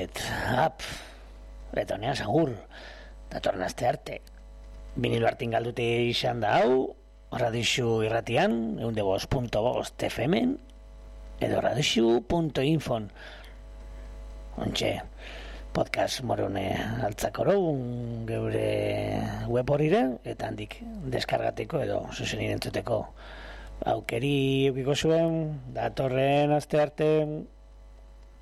dizuet, betonean zagur, datorren aste arte. Vinilo hartin galdute izan da hau, Radixu irratian, 105.5 FM-en, edo radixu.infon. Ontxe, podcast morone altzakoro, geure web horire, eta handik deskargateko edo zuzenin entzuteko aukeri eukiko zuen, datorren aste arte.